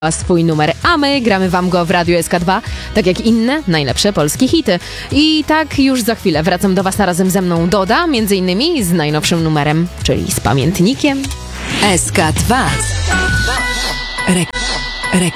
swój numer, a my gramy wam go w Radiu SK2, tak jak inne najlepsze polskie hity. I tak już za chwilę wracam do was, a razem ze mną Doda, między innymi z najnowszym numerem, czyli z pamiętnikiem. SK2.